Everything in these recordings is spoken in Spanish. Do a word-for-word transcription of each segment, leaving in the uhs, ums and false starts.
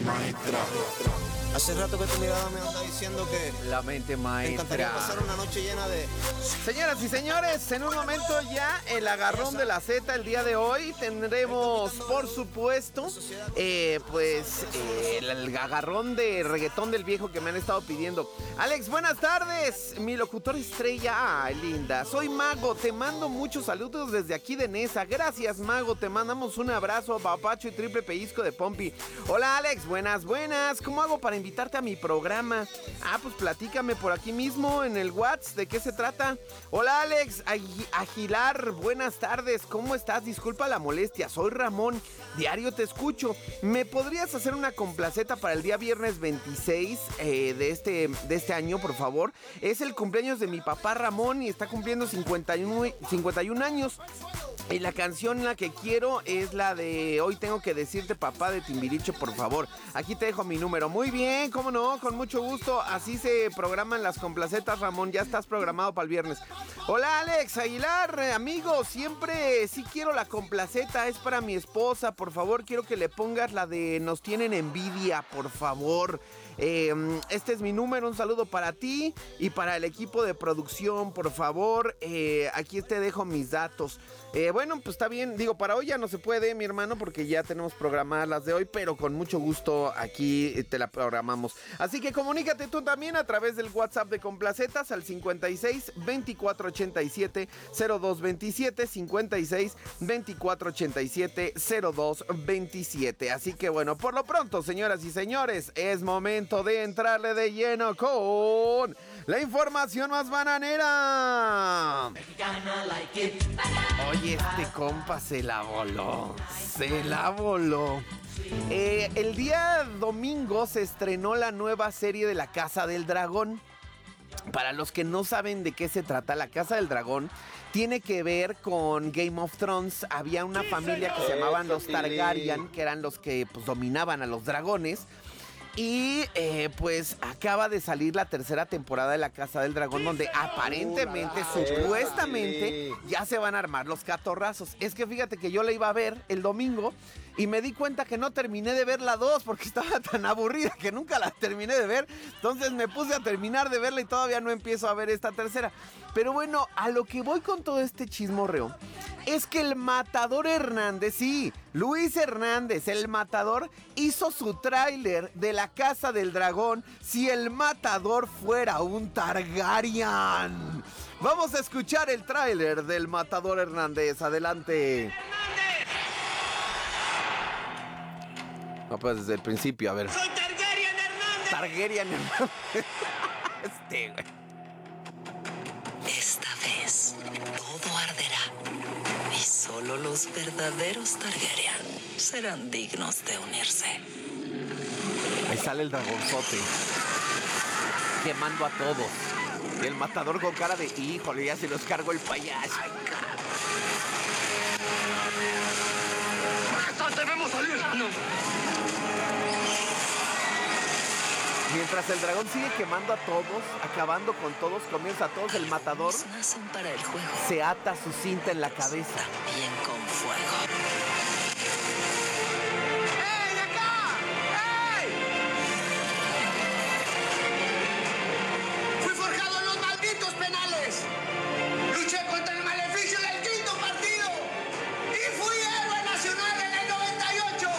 maestra. Hace rato que tu mirada me anda diciendo que la mente maestra. me encantaría pasar una noche llena de... Señoras y señores, en un momento ya el agarrón de la Z el día de hoy tendremos, por supuesto, eh, pues eh, el, el agarrón de reggaetón del viejo que me han estado pidiendo. Alex, buenas tardes, mi locutor estrella. Ay, linda, soy Mago, te mando muchos saludos desde aquí de Nesa. Gracias, Mago, te mandamos un abrazo, papacho y triple pellizco de Pompi. Hola, Alex, buenas, buenas. ¿Cómo hago para invitarte a mi programa? Ah, pues platícame por aquí mismo en el WhatsApp, ¿de qué se trata? Hola, Alex Aguilar, buenas tardes, ¿cómo estás? Disculpa la molestia, soy Ramón, diario te escucho. ¿Me podrías hacer una complaceta para el día viernes veintiséis eh, de, este, de este año, por favor? Es el cumpleaños de mi papá Ramón y está cumpliendo cincuenta y uno años. Y la canción la que quiero es la de Hoy tengo que decirte, papá, de Timbiriche, por favor. Aquí te dejo mi número. Muy bien, cómo no, con mucho gusto. Así se programan las complacetas, Ramón. Ya estás programado para el viernes. Hola, Alex Aguilar, amigo. Siempre sí quiero la complaceta. Es para mi esposa, por favor. Quiero que le pongas la de Nos tienen envidia, por favor. Eh, este es mi número, un saludo para ti y para el equipo de producción, por favor. Eh, aquí te dejo mis datos. Eh, bueno, pues está bien, digo, para hoy ya no se puede, mi hermano, porque ya tenemos programadas las de hoy, pero con mucho gusto aquí te la programamos. Así que comunícate tú también a través del WhatsApp de Complacetas al cincuenta y seis, veinticuatro ochenta y siete, cero dos veintisiete, cincuenta y seis, veinticuatro ochenta y siete, cero dos veintisiete. Así que bueno, por lo pronto, señoras y señores, es momento de entrarle de lleno con la información más bananera. Oye, este compa se la voló, se la voló. Eh, el día domingo se estrenó la nueva serie de La Casa del Dragón. Para los que no saben de qué se trata, La Casa del Dragón tiene que ver con Game of Thrones. Había una familia que se llamaban los Targaryen, que eran los que pues, dominaban a los dragones. Y eh, pues acaba de salir la tercera temporada de La Casa del Dragón, donde aparentemente, supuestamente, ya se van a armar los catorrazos. Es que fíjate que yo la iba a ver el domingo y me di cuenta que no terminé de ver la dos porque estaba tan aburrida que nunca la terminé de ver. Entonces me puse a terminar de verla y todavía no empiezo a ver esta tercera. Pero bueno, a lo que voy con todo este chismorreo es que el Matador Hernández, sí, Luis Hernández, el Matador, hizo su tráiler de La Casa del Dragón si el Matador fuera un Targaryen. Vamos a escuchar el tráiler del Matador Hernández. Adelante. No, pues desde el principio, a ver. ¡Soy Targaryen Hernández! Targaryen Hernández. Este, güey. Esta vez todo arderá y solo los verdaderos Targaryen serán dignos de unirse. Ahí sale el dragonzote quemando a todos. Y el Matador con cara de híjole, ya se los cargó el payaso. Ay, ¡Majestad, debemos salir! No. Mientras el dragón sigue quemando a todos, acabando con todos, comienza a todos, el Matador nacen para el juego. Se ata su cinta en la cabeza. También con fuego. ¡Ey, acá! ¡Ey! Fui forjado en los malditos penales. Luché contra el maleficio del quinto partido. Y fui héroe nacional en el noventa y ocho.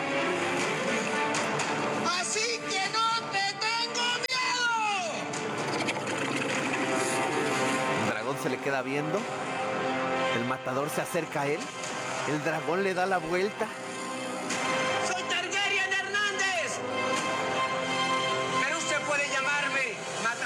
Así que no te tengo miedo. El dragón se le queda viendo. El Matador se acerca a él. El dragón le da la vuelta